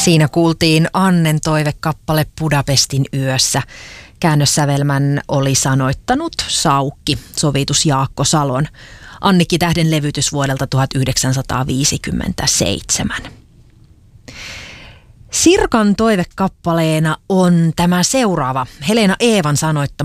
Siinä kuultiin Annen toivekappale Budapestin yössä. Käännössävelmän oli sanoittanut Saukki, sovitus Jaakko Salon. Annikki Tähden levytys vuodelta 1957. Sirkan toivekappaleena on tämä seuraava, Helena Eevan sanoittama